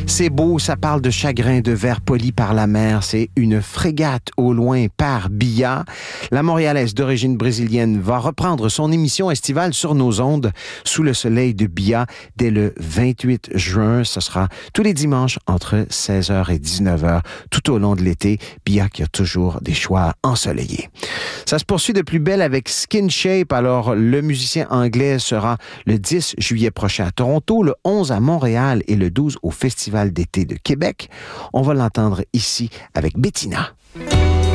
C'est beau, ça parle de chagrin de verre poli par la mer. C'est une frégate au loin par Bia. La Montréalaise d'origine brésilienne va reprendre son émission estivale sur nos ondes sous le soleil de Bia dès le 28 juin. Ce sera tous les dimanches entre 16h et 19h tout au long de l'été. Bia qui a toujours des choix ensoleillés. Ça se poursuit de plus belle avec Skin Shape. Alors, le musicien anglais sera le 10 juillet prochain à Toronto, le 11 à Montréal et le 12 au Festival d'été de Québec. On va l'entendre ici avec Bettina.